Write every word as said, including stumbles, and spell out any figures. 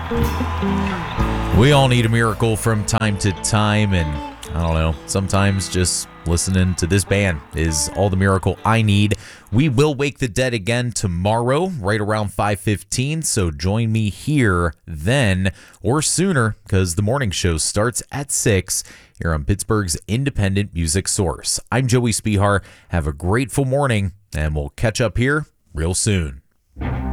We all need a miracle from time to time, and I don't know, sometimes just listening to this band is all the miracle I need. We will wake the dead again tomorrow, right around five fifteen, so join me here then or sooner, because the morning show starts at six here on Pittsburgh's independent music source. I'm Joey Spihar. Have a grateful morning, and we'll catch up here real soon.